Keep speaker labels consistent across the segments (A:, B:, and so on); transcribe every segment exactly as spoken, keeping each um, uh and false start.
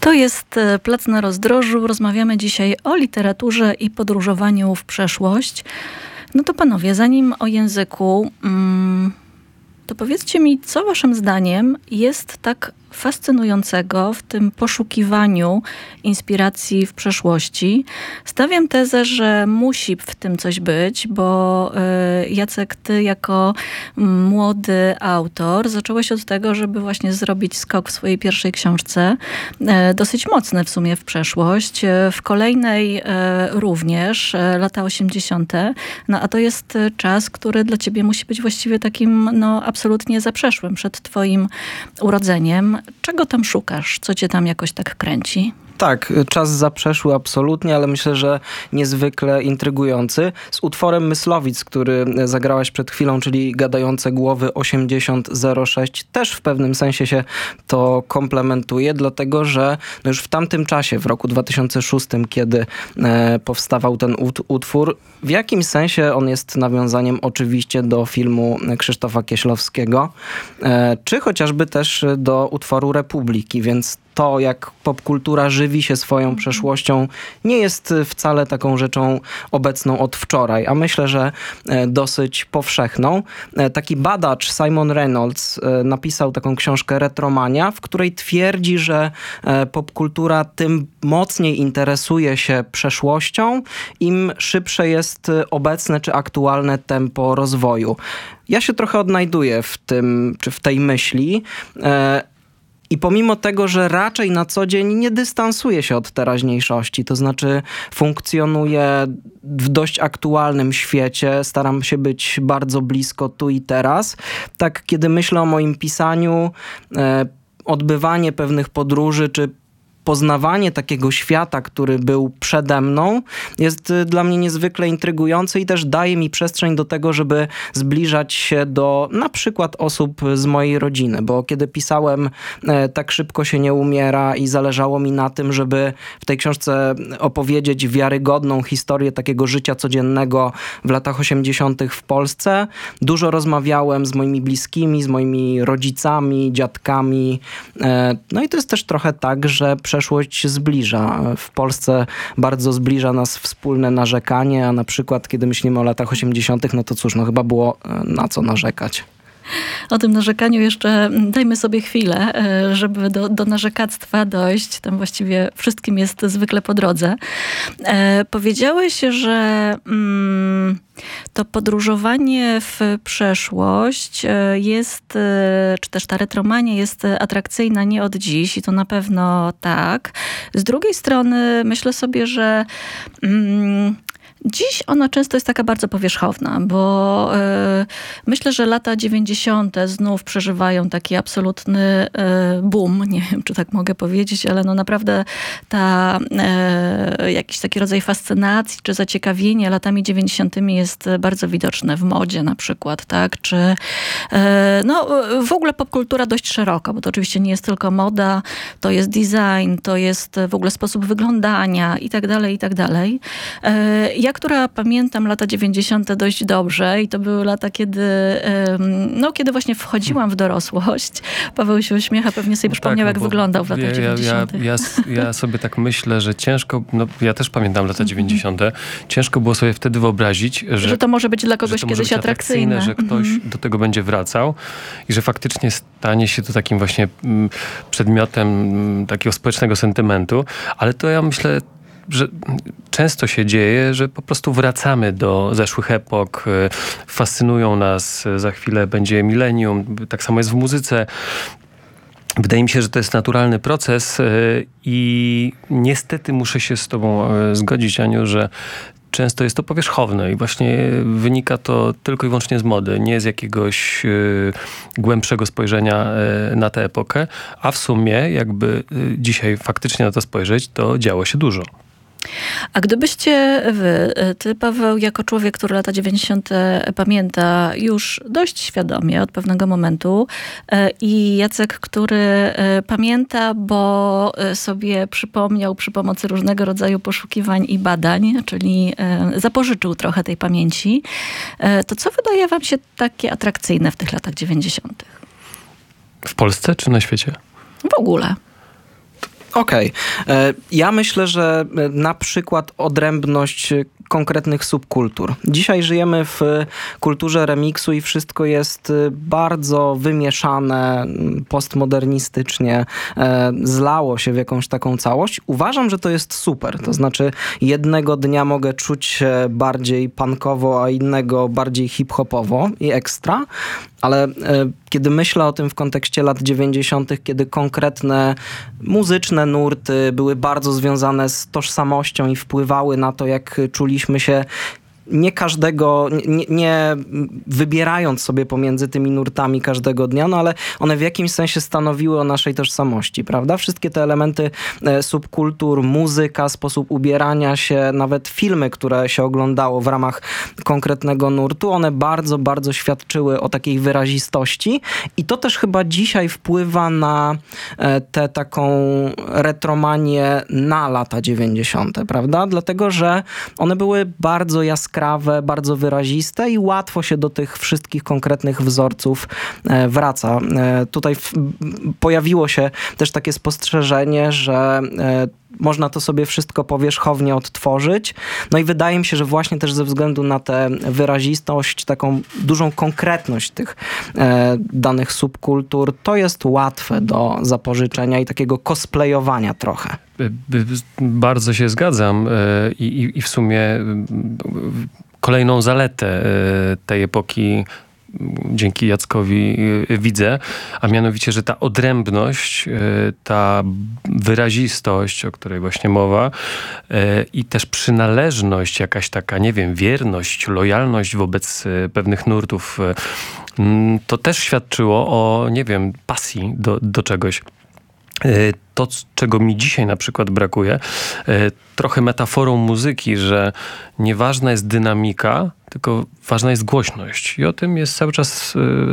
A: To jest Plac na Rozdrożu. Rozmawiamy dzisiaj o literaturze i podróżowaniu w przeszłość. No to panowie, zanim o języku, to powiedzcie mi, co waszym zdaniem jest tak fascynującego w tym poszukiwaniu inspiracji w przeszłości. Stawiam tezę, że musi w tym coś być, bo Jacek, ty jako młody autor zacząłeś od tego, żeby właśnie zrobić skok w swojej pierwszej książce, dosyć mocny w sumie w przeszłość. W kolejnej również, lata osiemdziesiąte. No a to jest czas, który dla ciebie musi być właściwie takim no, absolutnie zaprzeszłym przed twoim urodzeniem. Czego tam szukasz? Co cię tam jakoś tak kręci?
B: Tak, czas zaprzeszły absolutnie, ale myślę, że niezwykle intrygujący. Z utworem Myslowic, który zagrałaś przed chwilą, czyli Gadające Głowy osiemdziesiąt zero sześć, też w pewnym sensie się to komplementuje, dlatego że no już w tamtym czasie, w roku dwa tysiące szóstym, kiedy e, powstawał ten ut- utwór, w jakimś sensie on jest nawiązaniem oczywiście do filmu Krzysztofa Kieślowskiego, e, czy chociażby też do utworu Republiki, więc to, jak popkultura żywi się swoją przeszłością, nie jest wcale taką rzeczą obecną od wczoraj, a myślę, że dosyć powszechną. Taki badacz Simon Reynolds napisał taką książkę Retromania, w której twierdzi, że popkultura tym mocniej interesuje się przeszłością, im szybsze jest obecne czy aktualne tempo rozwoju. Ja się trochę odnajduję w tym, czy w tej myśli. I pomimo tego, że raczej na co dzień nie dystansuję się od teraźniejszości, to znaczy funkcjonuję w dość aktualnym świecie, staram się być bardzo blisko tu i teraz, tak kiedy myślę o moim pisaniu, e, odbywanie pewnych podróży czy poznawanie takiego świata, który był przede mną, jest dla mnie niezwykle intrygujący i też daje mi przestrzeń do tego, żeby zbliżać się do na przykład osób z mojej rodziny, bo kiedy pisałem Tak szybko się nie umiera i zależało mi na tym, żeby w tej książce opowiedzieć wiarygodną historię takiego życia codziennego w latach osiemdziesiątych w Polsce, dużo rozmawiałem z moimi bliskimi, z moimi rodzicami, dziadkami. No i to jest też trochę tak, że przeszłość zbliża. W Polsce bardzo zbliża nas wspólne narzekanie, a na przykład kiedy myślimy o latach osiemdziesiątych, no to cóż, no chyba było na co narzekać.
A: O tym narzekaniu jeszcze dajmy sobie chwilę, żeby do, do narzekactwa dojść. Tam właściwie wszystkim jest zwykle po drodze. E, powiedziałeś, że mm, to podróżowanie w przeszłość jest, czy też ta retromania jest atrakcyjna nie od dziś i to na pewno tak. Z drugiej strony myślę sobie, że mm, dziś ona często jest taka bardzo powierzchowna, bo y, myślę, że lata dziewięćdziesiąte znów przeżywają taki absolutny y, boom. Nie wiem, czy tak mogę powiedzieć, ale no naprawdę ta y, jakiś taki rodzaj fascynacji czy zaciekawienia latami dziewięćdziesiątymi jest bardzo widoczne w modzie na przykład, tak? Czy y, no w ogóle popkultura dość szeroka, bo to oczywiście nie jest tylko moda, to jest design, to jest w ogóle sposób wyglądania i tak dalej, i tak dalej. Y, Ja, która pamiętam lata dziewięćdziesiąte dość dobrze i to były lata, kiedy, no, kiedy właśnie wchodziłam w dorosłość. Paweł się uśmiecha, pewnie sobie
C: no
A: przypomniał,
C: tak,
A: jak wyglądał w latach
C: ja,
A: dziewięćdziesiątych.
C: Ja, ja, ja sobie tak myślę, że ciężko, no ja też pamiętam lata dziewięćdziesiąte. Ciężko było sobie wtedy wyobrazić, że,
A: że to może być dla kogoś
C: że to
A: kiedyś
C: może być atrakcyjne,
A: atrakcyjne.
C: że ktoś
A: mhm.
C: do tego będzie wracał i że faktycznie stanie się to takim właśnie przedmiotem takiego społecznego sentymentu. Ale to ja myślę, że często się dzieje, że po prostu wracamy do zeszłych epok, fascynują nas, za chwilę będzie milenium, tak samo jest w muzyce. Wydaje mi się, że to jest naturalny proces i niestety muszę się z tobą zgodzić, Aniu, że często jest to powierzchowne i właśnie wynika to tylko i wyłącznie z mody, nie z jakiegoś y, głębszego spojrzenia y, na tę epokę, a w sumie jakby y, dzisiaj faktycznie na to spojrzeć, to działo się dużo.
A: A gdybyście wy, ty Paweł, jako człowiek, który lata dziewięćdziesiąte pamięta już dość świadomie od pewnego momentu i Jacek, który pamięta, bo sobie przypomniał przy pomocy różnego rodzaju poszukiwań i badań, czyli zapożyczył trochę tej pamięci, to co wydaje wam się takie atrakcyjne w tych latach dziewięćdziesiątych?
C: W Polsce czy na świecie?
A: W ogóle.
B: Okej. Okay. Ja myślę, że na przykład odrębność konkretnych subkultur. Dzisiaj żyjemy w kulturze remiksu i wszystko jest bardzo wymieszane, postmodernistycznie, zlało się w jakąś taką całość. Uważam, że to jest super. To znaczy jednego dnia mogę czuć się bardziej punkowo, a innego bardziej hip-hopowo i ekstra. Ale e, kiedy myślę o tym w kontekście lat dziewięćdziesiątych, kiedy konkretne muzyczne nurty były bardzo związane z tożsamością i wpływały na to, jak czuliśmy się, nie każdego, nie, nie wybierając sobie pomiędzy tymi nurtami każdego dnia, no ale one w jakimś sensie stanowiły o naszej tożsamości, prawda? Wszystkie te elementy e, subkultur, muzyka, sposób ubierania się, nawet filmy, które się oglądało w ramach konkretnego nurtu, one bardzo, bardzo świadczyły o takiej wyrazistości i to też chyba dzisiaj wpływa na e, tę taką retromanię na lata dziewięćdziesiąte, prawda? Dlatego, że one były bardzo jaskrawe, bardzo wyraziste i łatwo się do tych wszystkich konkretnych wzorców wraca. Tutaj w, pojawiło się też takie spostrzeżenie, że można to sobie wszystko powierzchownie odtworzyć. No i wydaje mi się, że właśnie też ze względu na tę wyrazistość, taką dużą konkretność tych e, danych subkultur, to jest łatwe do zapożyczenia i takiego cosplayowania trochę.
C: Bardzo się zgadzam i, i, i w sumie kolejną zaletę tej epoki dzięki Jackowi widzę, a mianowicie, że ta odrębność, ta wyrazistość, o której właśnie mowa i też przynależność, jakaś taka, nie wiem, wierność, lojalność wobec pewnych nurtów, to też świadczyło o, nie wiem, pasji do, do czegoś. To, czego mi dzisiaj na przykład brakuje, trochę metaforą muzyki, że nieważna jest dynamika, tylko ważna jest głośność. I o tym jest cały czas,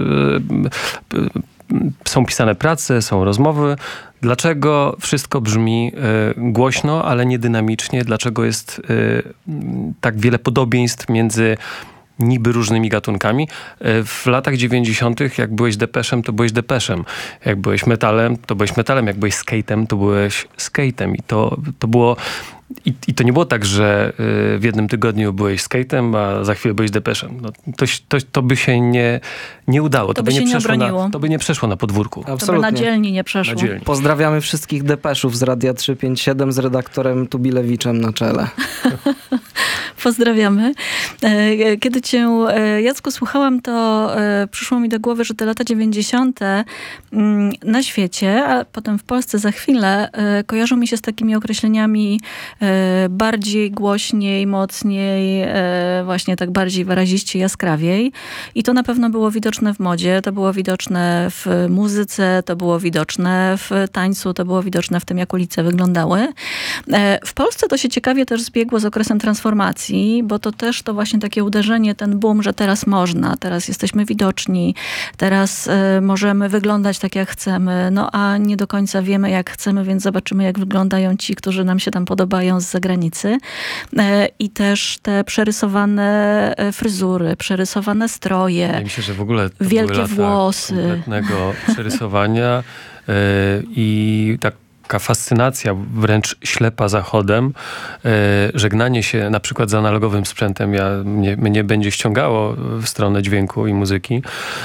C: są pisane prace, są rozmowy. Dlaczego wszystko brzmi głośno, ale nie dynamicznie? Dlaczego jest tak wiele podobieństw między niby różnymi gatunkami. W latach dziewięćdziesiątych jak byłeś Depeszem, to byłeś Depeszem. Jak byłeś metalem, to byłeś metalem. Jak byłeś skatem, to byłeś skatem. I to, to było... I, I to nie było tak, że w jednym tygodniu byłeś skatem, a za chwilę byłeś Depeszem. No, to, to, to by się nie, nie udało.
A: To,
C: to
A: by się
C: nie,
A: nie
C: przeszło
A: obroniło.
C: na, to by nie przeszło na podwórku.
A: Absolutnie. To by na dzielni nie przeszło.
C: Na dzielni.
B: Pozdrawiamy wszystkich Depeszów z Radia trzysta pięćdziesiąt siedem z redaktorem Tubilewiczem na czele.
A: Pozdrawiamy. Kiedy cię, Jacku, słuchałam, to przyszło mi do głowy, że te lata dziewięćdziesiąte na świecie, a potem w Polsce za chwilę, kojarzą mi się z takimi określeniami bardziej, głośniej, mocniej, właśnie tak bardziej wyraziście, jaskrawiej. I to na pewno było widoczne w modzie, to było widoczne w muzyce, to było widoczne w tańcu, to było widoczne w tym, jak ulice wyglądały. W Polsce to się ciekawie też zbiegło z okresem transformacji, bo to też to właśnie takie uderzenie, ten boom, że teraz można, teraz jesteśmy widoczni, teraz y, możemy wyglądać tak, jak chcemy, no a nie do końca wiemy, jak chcemy, więc zobaczymy, jak wyglądają ci, którzy nam się tam podobają z zagranicy. Y, I też te przerysowane fryzury, przerysowane stroje,
C: ja myślę, że w ogóle to
A: wielkie
C: były lata
A: włosy.
C: Kompletnego przerysowania y, i tak taka fascynacja, wręcz ślepa zachodem, e, żegnanie się na przykład z analogowym sprzętem, ja, mnie, mnie będzie ściągało w stronę dźwięku i muzyki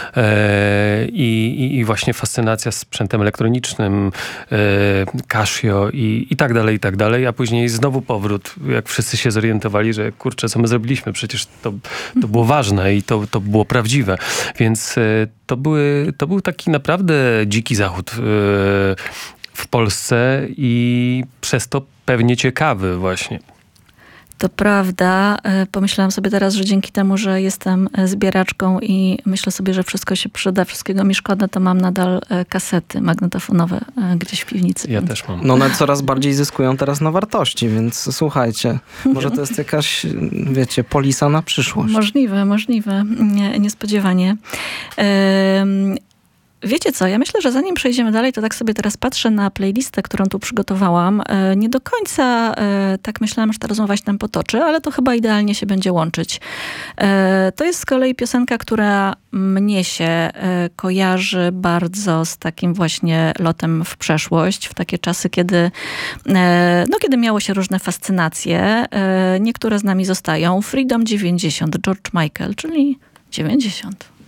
C: e, i, i właśnie fascynacja sprzętem elektronicznym, e, Casio i, i tak dalej, i tak dalej, a później znowu powrót, jak wszyscy się zorientowali, że kurczę, co my zrobiliśmy, przecież to, to było ważne i to, to było prawdziwe, więc e, to, były, to był taki naprawdę dziki zachód e, w Polsce i przez to pewnie ciekawy właśnie.
A: To prawda. Pomyślałam sobie teraz, że dzięki temu, że jestem zbieraczką i myślę sobie, że wszystko się przyda, wszystkiego mi szkoda, to mam nadal kasety magnetofonowe gdzieś w piwnicy.
C: Ja też mam.
B: No one coraz bardziej zyskują teraz na wartości, więc słuchajcie, może to jest jakaś, wiecie, polisa na przyszłość.
A: Możliwe, możliwe. Nie, niespodziewanie. Wiecie co, ja myślę, że zanim przejdziemy dalej, to tak sobie teraz patrzę na playlistę, którą tu przygotowałam. Nie do końca tak myślałam, że ta rozmowa się tam potoczy, ale to chyba idealnie się będzie łączyć. To jest z kolei piosenka, która mnie się kojarzy bardzo z takim właśnie lotem w przeszłość, w takie czasy, kiedy, no, kiedy miało się różne fascynacje. Niektóre z nami zostają. Freedom dziewięćdziesiąt, George Michael, czyli dziewięćdziesiąt.